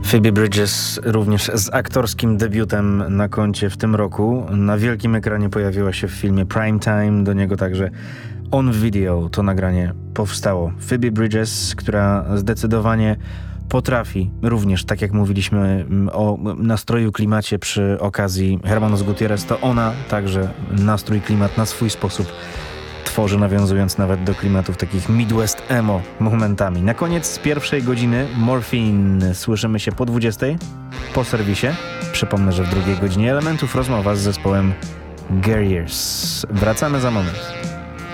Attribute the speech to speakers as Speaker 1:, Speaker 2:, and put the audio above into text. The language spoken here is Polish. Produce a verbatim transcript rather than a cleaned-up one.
Speaker 1: Phoebe Bridgers również z aktorskim debiutem na koncie w tym roku. Na wielkim ekranie pojawiła się w filmie Primetime, do niego także on video to nagranie powstało. Phoebe Bridgers, która zdecydowanie potrafi również, tak jak mówiliśmy o nastroju, klimacie przy okazji Hermanos Gutierrez, to ona także nastrój, klimat na swój sposób tworzy, nawiązując nawet do klimatów takich Midwest emo momentami. Na koniec pierwszej godziny Morphine. Słyszymy się po dwudziestej po serwisie. Przypomnę, że w drugiej godzinie Elementów rozmowa z zespołem Guerriers. Wracamy za moment.